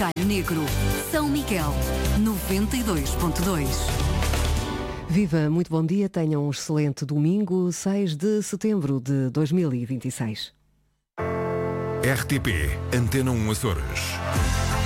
Cascalho Negro. São Miguel, 92.2. Viva, muito bom dia, tenham um excelente domingo, 6 de setembro de 2026. RTP Antena 1 Açores.